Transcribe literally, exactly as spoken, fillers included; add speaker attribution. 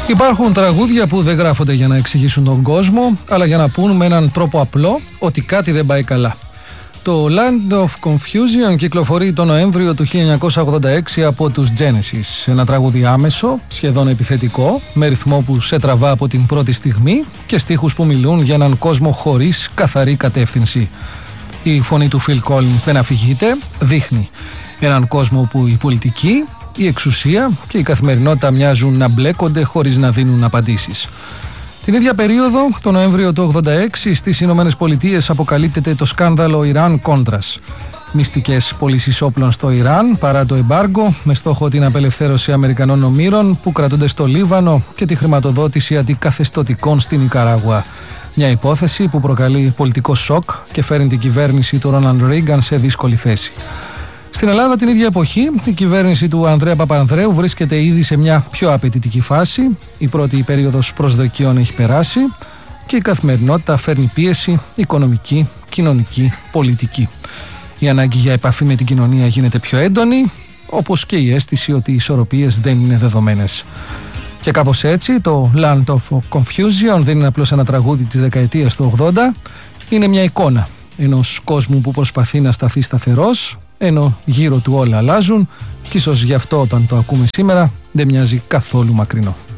Speaker 1: Υπάρχουν τραγούδια που δεν γράφονται για να εξηγήσουν τον κόσμο, αλλά για να πούν με έναν τρόπο απλό ότι κάτι δεν πάει καλά. Το Land of Confusion κυκλοφορεί το Νοέμβριο του χίλια εννιακόσια ογδόντα έξι από τους Genesis. Ένα τραγούδι άμεσο, σχεδόν επιθετικό, με ρυθμό που σε τραβά από την πρώτη στιγμή και στίχους που μιλούν για έναν κόσμο χωρίς καθαρή κατεύθυνση. Η φωνή του Phil Collins δεν αφηγείται, δείχνει έναν κόσμο που η πολιτική, η εξουσία και η καθημερινότητα μοιάζουν να μπλέκονται χωρίς να δίνουν απαντήσεις. Την ίδια περίοδο, το Νοέμβριο του ογδόντα έξι, στις Ηνωμένες Πολιτείες αποκαλύπτεται το σκάνδαλο Ιράν-Κόντρας. Μυστικές πωλήσεις όπλων στο Ιράν παρά το εμπάργκο, με στόχο την απελευθέρωση Αμερικανών ομήρων που κρατούνται στο Λίβανο και τη χρηματοδότηση αντικαθεστωτικών στην Νικαράγουα. Μια υπόθεση που προκαλεί πολιτικό σοκ και φέρνει την κυβέρνηση του Ρόναλντ Ρίγκαν σε δύσκολη θέση. Στην Ελλάδα την ίδια εποχή, η κυβέρνηση του Ανδρέα Παπανδρέου βρίσκεται ήδη σε μια πιο απαιτητική φάση. Η πρώτη περίοδος προσδοκιών έχει περάσει και η καθημερινότητα φέρνει πίεση οικονομική, κοινωνική, πολιτική. Η ανάγκη για επαφή με την κοινωνία γίνεται πιο έντονη, όπως και η αίσθηση ότι οι ισορροπίες δεν είναι δεδομένες. Και κάπως έτσι, το Land of Confusion δεν είναι απλώς ένα τραγούδι της δεκαετίας του ογδόντα, είναι μια εικόνα ενός κόσμου που προσπαθεί να σταθεί σταθερός, ενώ γύρω του όλα αλλάζουν και ίσως γι' αυτό όταν το ακούμε σήμερα δεν μοιάζει καθόλου μακρινό.